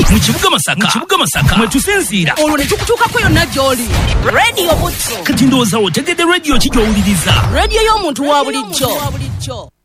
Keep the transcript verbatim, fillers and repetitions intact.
mu kibuga Masaka mu kibuga Masaka mwe tusinzira olwo ne tukutuukako yonna gy'oli radio butso kati ndowooza otegedde radio kijowuliriza radio y'omuntu wa bulijjo